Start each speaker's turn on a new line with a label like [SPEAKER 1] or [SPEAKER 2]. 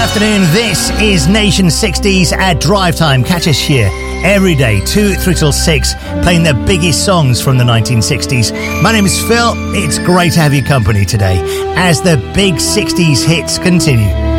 [SPEAKER 1] afternoon. This is Nation 60s at Drive Time. Catch us here every day, 2 through till 6, playing the biggest songs from the 1960s. My name is Phil. It's great to have your company today as the big 60s hits continue.